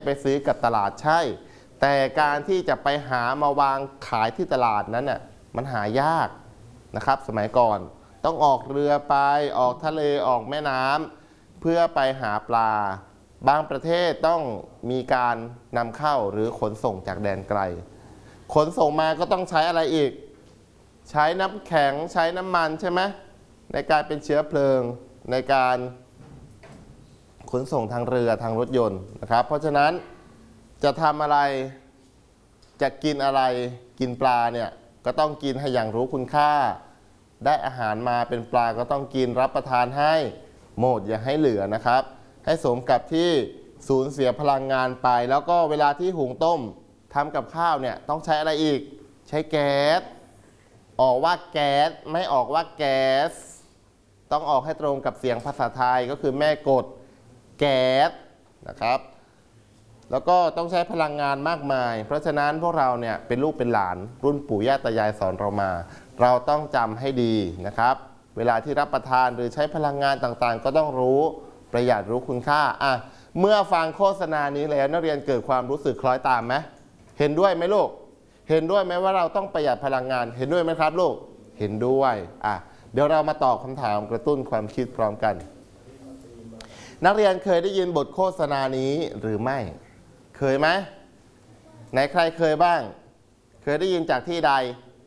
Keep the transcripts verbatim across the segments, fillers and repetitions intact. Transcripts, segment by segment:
ไปซื้อกับตลาดใช่แต่การที่จะไปหามาวางขายที่ตลาดนั้นน่ะมันหายากนะครับสมัยก่อนต้องออกเรือไปออกทะเลออกแม่น้ำเพื่อไปหาปลาบางประเทศต้องมีการนำเข้าหรือขนส่งจากแดนไกลขนส่งมาก็ต้องใช้อะไรอีกใช้น้ำแข็งใช้น้ำมันใช่ไหมในการเป็นเชื้อเพลิงในการขนส่งทางเรือทางรถยนต์นะครับเพราะฉะนั้นจะทำอะไรจะกินอะไรกินปลาเนี่ยก็ต้องกินให้อย่างรู้คุณค่าได้อาหารมาเป็นปลาก็ต้องกินรับประทานให้หมดอย่าให้เหลือนะครับให้สมกับที่สูญเสียพลังงานไปแล้วก็เวลาที่หุงต้มทำกับข้าวเนี่ยต้องใช้อะไรอีกใช้แก๊สออกว่าแก๊สไม่ออกว่าแก๊สต้องออกให้ตรงกับเสียงภาษาไทยก็คือแม่กดแก๊สนะครับแล้วก็ต้องใช้พลังงานมากมายเพราะฉะนั้นพวกเราเนี่ยเป็นลูกเป็นหลานรุ่นปู่ย่าตายายสอนเรามาเราต้องจำให้ดีนะครับเวลาที่รับประทานหรือใช้พลังงานต่างๆก็ต้องรู้ประหยัดรู้คุณค่าอ่ะเมื่อฟังโฆษณานี้แล้วนักเรียนเกิดความรู้สึกคล้อยตามไหมเห็นด้วยไหมลูกเห็นด้วยไหมว่าเราต้องประหยัดพลังงานเห็นด้วยไหมครับลูกเห็นด้วยอ่ะเดี๋ยวเรามาตอบคำถามกระตุ้นความคิดพร้อมกันนักเรียนเคยได้ยินบทโฆษณานี้หรือไม่เคยไหมไหนใครเคยบ้างเคยได้ยินจากที่ใด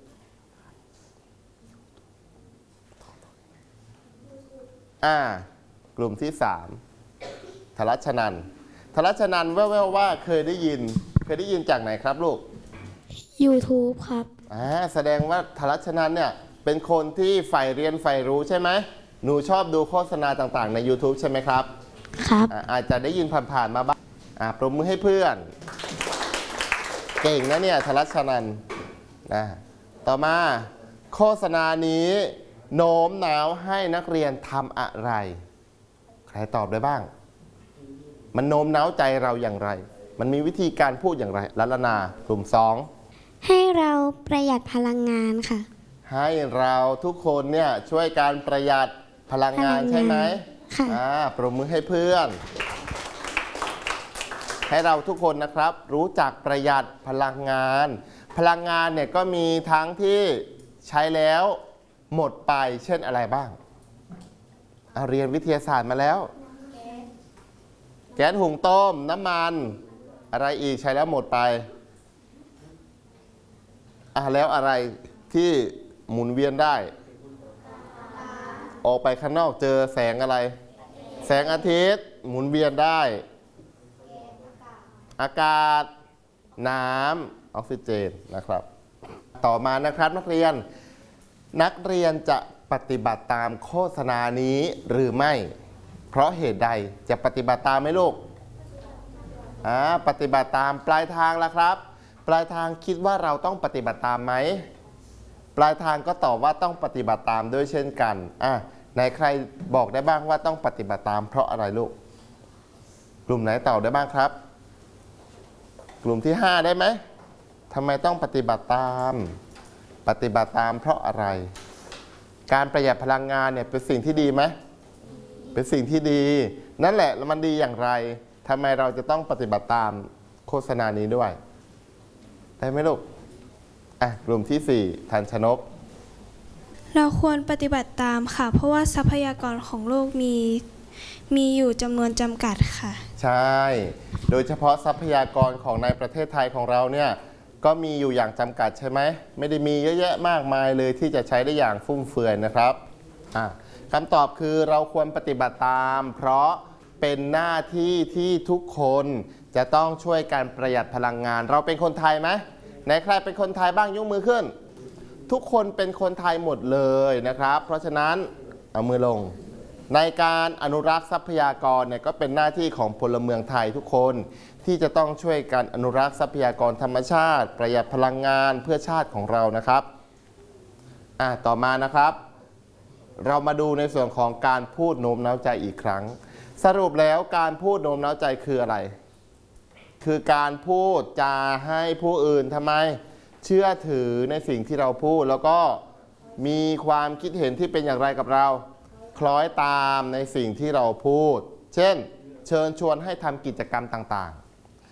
อ่ากลุ่มที่สามทรัชนันทรัชนันแว่วๆว่าเคยได้ยินเคยได้ยินจากไหนครับลูก YouTube ครับอ่าแสดงว่าทรัชนันเนี่ยเป็นคนที่ใฝ่เรียนใฝ่รู้ใช่ไหมหนูชอบดูโฆษณาต่างๆใน YouTube ใช่ไหมครับครับอาจจะได้ยินผ่านๆมาบ้างอ่าปรบมือให้เพื่อนเก่งนะเนี่ยทรัชนันนะต่อมาโฆษณานี้โน้มน้าวให้นักเรียนทำอะไรใครตอบได้บ้างมันโน้มน้าวใจเราอย่างไรมันมีวิธีการพูดอย่างไรลัลนากลุ่มสองให้เราประหยัดพลังงานค่ะให้เราทุกคนเนี่ยช่วยการประหยัดพลังงานใช่ไหมค่ะอ่าปรบมือให้เพื่อนให้เราทุกคนนะครับรู้จักประหยัดพลังงานพลังงานเนี่ยก็มีทั้งที่ใช้แล้วหมดไปเช่นอะไรบ้างเอาเรียนวิทยาศาสตร์มาแล้วแก๊สหุงต้มน้ำมันอะไรอีกใช้แล้วหมดไปอ่ะแล้วอะไรที่หมุนเวียนได้ออกไปข้างนอกเจอแสงอะไรแสงอาทิตย์หมุนเวียนได้อากาศน้ำออกซิเจนนะครับต่อมานะครับนักเรียนนักเรียนจะปฏิบัติตามโฆษณานี้หรือไม่เพราะเหตุใดจะปฏิบัติตามไหมลูกอ่าปฏิบัติตามปลายทางแล้วครับปลายทางคิดว่าเราต้องปฏิบัติตามไหมปลายทางก็ตอบว่าต้องปฏิบัติตามด้วยเช่นกันอ่ะไหนใครบอกได้บ้างว่าต้องปฏิบัติตามเพราะอะไรลูกกลุ่มไหนตอบได้บ้างครับกลุ่มที่ห้าได้ไหมทำไมต้องปฏิบัติตามปฏิบัติตามเพราะอะไรการประหยัดพลังงานเนี่ยเป็นสิ่งที่ดีไหมเป็นสิ่งที่ดีนั่นแหละมันดีอย่างไรทำไมเราจะต้องปฏิบัติตามโฆษณานี้ด้วยได้ไหมลูกอ่ะกลุ่มที่สี่ทันชนกเราควรปฏิบัติตามค่ะเพราะว่าทรัพยากรของโลกมีมีอยู่จำนวนจำกัดค่ะใช่โดยเฉพาะทรัพยากรของในประเทศไทยของเราเนี่ยก็มีอยู่อย่างจำกัดใช่ไหมไม่ได้มีเยอะแยะมากมายเลยที่จะใช้ได้อย่างฟุ่มเฟือยนะครับอ่ะคำตอบคือเราควรปฏิบัติตามเพราะเป็นหน้าที่ที่ทุกคนจะต้องช่วยการประหยัดพลังงานเราเป็นคนไทยไหมไหนใครเป็นคนไทยบ้างยกมือขึ้นทุกคนเป็นคนไทยหมดเลยนะครับเพราะฉะนั้นเอามือลงในการอนุรักษ์ทรัพยากรเนี่ยก็เป็นหน้าที่ของพลเมืองไทยทุกคนที่จะต้องช่วยกันอนุรักษ์ทรัพยากรธรรมชาติประหยัดพลังงานเพื่อชาติของเรานะครับอ่ะต่อมานะครับเรามาดูในส่วนของการพูดโน้มน้าวใจอีกครั้งสรุปแล้วการพูดโน้มน้าวใจคืออะไรคือการพูดจาให้ผู้อื่นทำไมเชื่อถือในสิ่งที่เราพูดแล้วก็มีความคิดเห็นที่เป็นอย่างไรกับเราคล้อยตามในสิ่งที่เราพูดเช่นเชิญชวนให้ทำกิจกรรมต่างๆ